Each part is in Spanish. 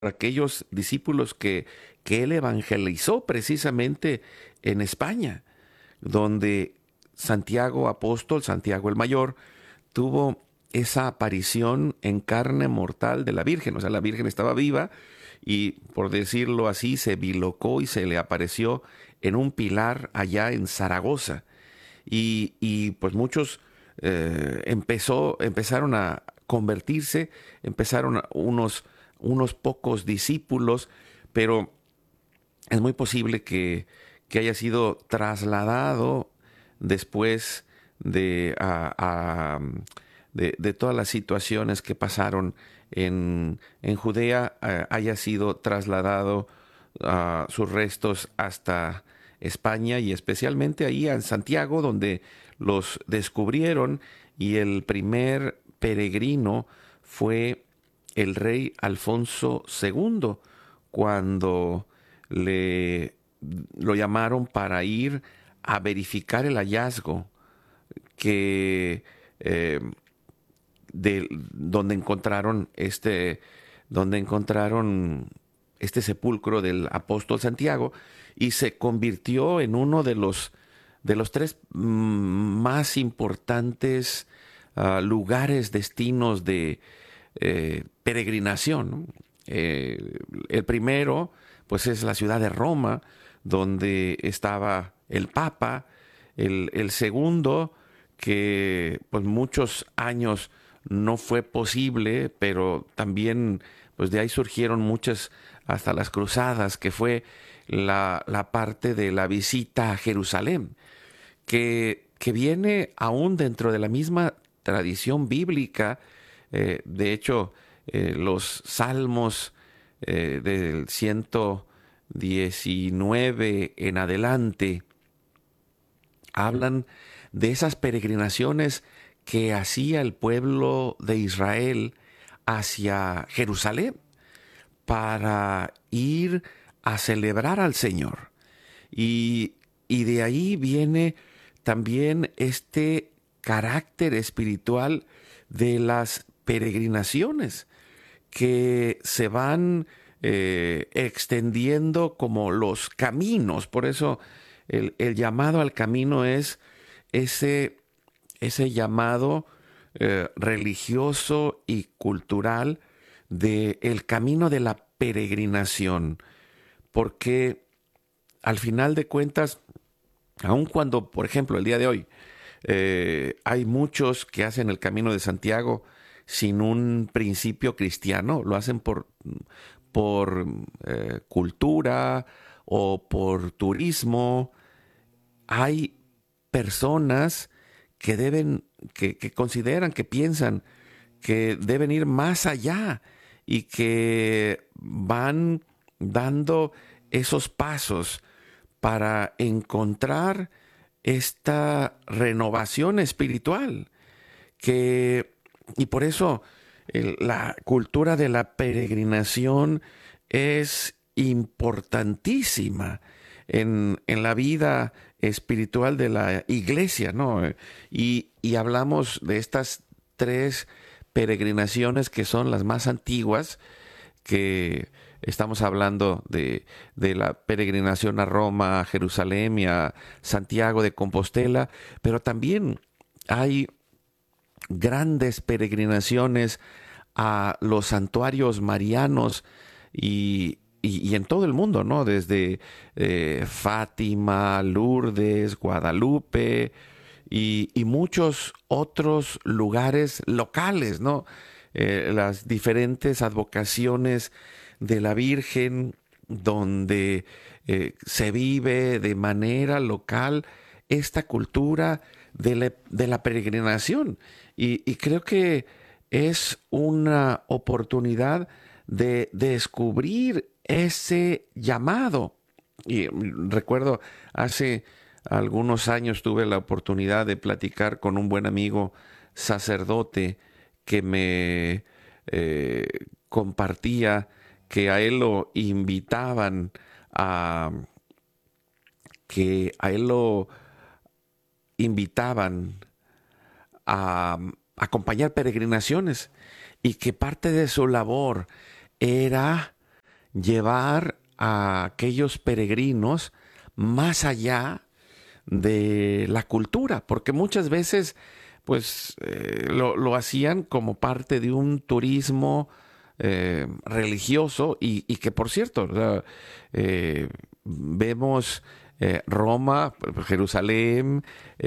aquellos discípulos que él evangelizó precisamente en España, donde Santiago apóstol, Santiago el Mayor, tuvo esa aparición en carne mortal de la Virgen. O sea, la Virgen estaba viva y, por decirlo así, se bilocó y se le apareció en un pilar allá en Zaragoza. Pues muchos empezaron a convertirse, unos pocos discípulos, pero es muy posible que haya sido trasladado después de todas las situaciones que pasaron en Judea, haya sido trasladado sus restos hasta España y especialmente ahí en Santiago, donde los descubrieron, y el primer peregrino fue el rey Alfonso II, cuando le lo llamaron para ir a verificar el hallazgo que donde encontraron este sepulcro del apóstol Santiago, y se convirtió en uno de los tres más importantes lugares, destinos de peregrinación, ¿no? El primero, pues, es la ciudad de Roma, donde estaba el Papa. El segundo, que pues muchos años no fue posible, pero también pues de ahí surgieron muchas, hasta las cruzadas, que fue la parte de la visita a Jerusalén, que viene aún dentro de la misma tradición bíblica. De hecho, los salmos del 119 en adelante hablan de esas peregrinaciones que hacía el pueblo de Israel hacia Jerusalén para ir a celebrar al Señor. Y de ahí viene también este carácter espiritual de las peregrinaciones, que se van extendiendo como los caminos. Por eso el llamado al camino es ese, ese llamado religioso y cultural de el camino de la peregrinación, porque al final de cuentas, aun cuando, por ejemplo, el día de hoy hay muchos que hacen el Camino de Santiago sin un principio cristiano, lo hacen por cultura o por turismo. Hay personas que consideran, que piensan que deben ir más allá, y que van dando esos pasos para encontrar esta renovación espiritual, y por eso la cultura de la peregrinación es importantísima en la vida espiritual de la iglesia, ¿no? Y hablamos de estas tres peregrinaciones que son las más antiguas, que estamos hablando de la peregrinación a Roma, a Jerusalén y a Santiago de Compostela, pero también hay grandes peregrinaciones a los santuarios marianos, y en todo el mundo, ¿no? Desde Fátima, Lourdes, Guadalupe y muchos otros lugares locales, ¿no? Las diferentes advocaciones de la Virgen, donde se vive de manera local esta cultura de la peregrinación. Y creo que es una oportunidad de descubrir ese llamado. Y recuerdo, hace algunos años tuve la oportunidad de platicar con un buen amigo sacerdote, que me eh, compartía que a él lo invitaban a que a él lo invitaban a acompañar peregrinaciones, y que parte de su labor era llevar a aquellos peregrinos más allá de la cultura, porque muchas veces pues lo hacían como parte de un turismo religioso y que por cierto, o sea, vemos Roma, Jerusalén,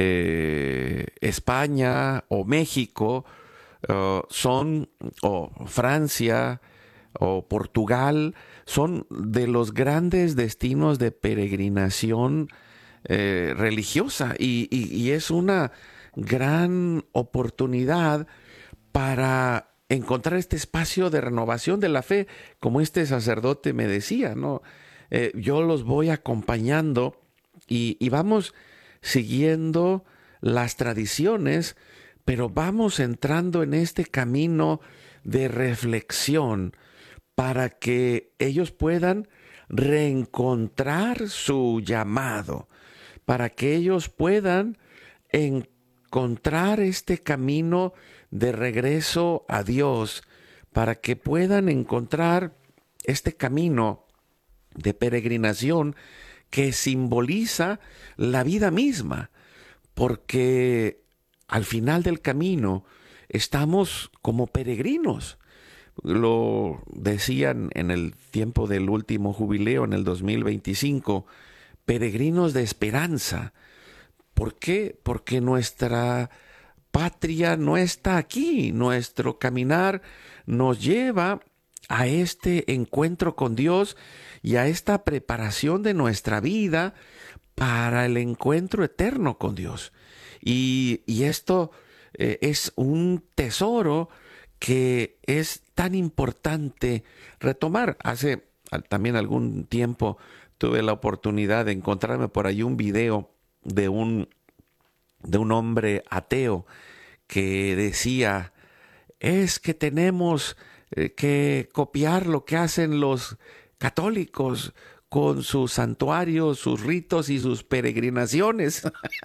España o México, son, o Francia o Portugal, son de los grandes destinos de peregrinación religiosa y es una gran oportunidad para encontrar este espacio de renovación de la fe, como este sacerdote me decía, ¿no? Yo los voy acompañando y vamos siguiendo las tradiciones, pero vamos entrando en este camino de reflexión para que ellos puedan reencontrar su llamado, para que ellos puedan encontrar este camino de regreso a Dios, para que puedan encontrar este camino de peregrinación que simboliza la vida misma, porque al final del camino estamos como peregrinos. Lo decían en el tiempo del último jubileo, en el 2025, peregrinos de esperanza. ¿Por qué? Porque nuestra patria no está aquí. Nuestro caminar nos lleva a este encuentro con Dios y a esta preparación de nuestra vida para el encuentro eterno con Dios. Y esto es un tesoro que es tan importante retomar. Hace también algún tiempo tuve la oportunidad de encontrarme por ahí un video de un hombre ateo que decía, es que tenemos que copiar lo que hacen los católicos con sus santuarios, sus ritos y sus peregrinaciones.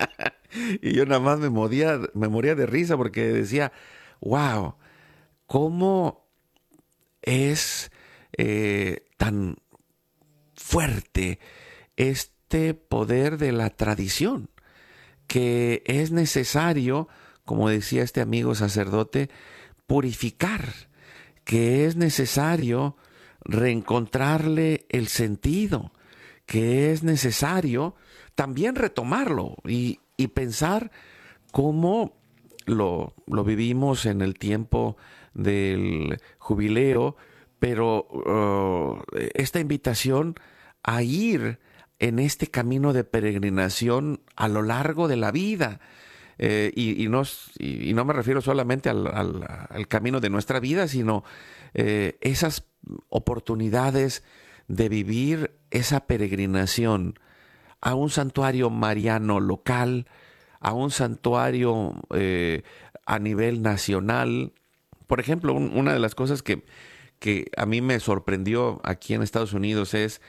Y yo nada más me moría de risa porque decía, wow, ¿cómo es tan fuerte este poder de la tradición? Que es necesario, como decía este amigo sacerdote, purificar, que es necesario reencontrarle el sentido, que es necesario también retomarlo y pensar cómo lo vivimos en el tiempo del jubileo, pero esta invitación a ir en este camino de peregrinación a lo largo de la vida. Y no me refiero solamente al camino de nuestra vida, sino esas oportunidades de vivir esa peregrinación a un santuario mariano local, a un santuario a nivel nacional. Por ejemplo, una de las cosas que a mí me sorprendió aquí en Estados Unidos es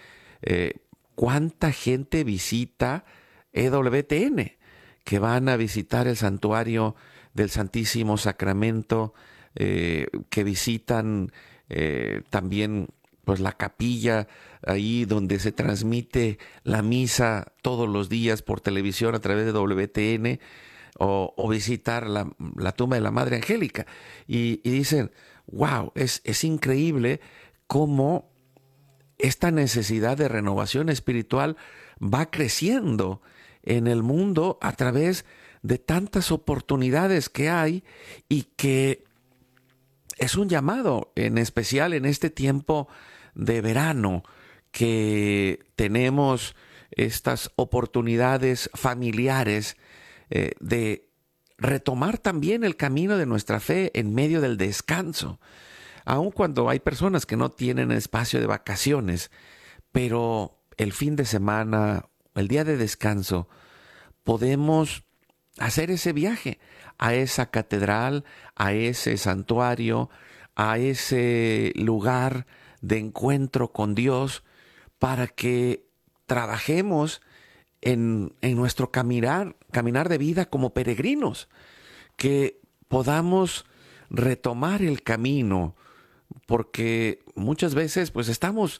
cuánta gente visita EWTN, que van a visitar el santuario del Santísimo Sacramento, que visitan también pues la capilla ahí donde se transmite la misa todos los días por televisión a través de WTN, o visitar la tumba de la Madre Angélica. Y dicen, wow, es increíble cómo esta necesidad de renovación espiritual va creciendo en el mundo a través de tantas oportunidades que hay y que es un llamado, en especial en este tiempo de verano, que tenemos estas oportunidades familiares de retomar también el camino de nuestra fe en medio del descanso. Aun cuando hay personas que no tienen espacio de vacaciones, pero el fin de semana, el día de descanso, podemos hacer ese viaje a esa catedral, a ese santuario, a ese lugar de encuentro con Dios, para que trabajemos en nuestro caminar de vida como peregrinos, que podamos retomar el camino, porque muchas veces pues estamos